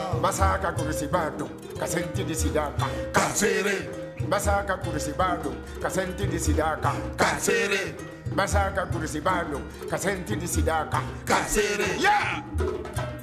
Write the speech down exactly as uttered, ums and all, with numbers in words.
Masaka kursi bado, kasenti di sidaka. Kasere, Masaka kursi bado, kasenti di sidaka. kasere, Masaka kursi bado, kasenti di sidaka. kasere. Yeah!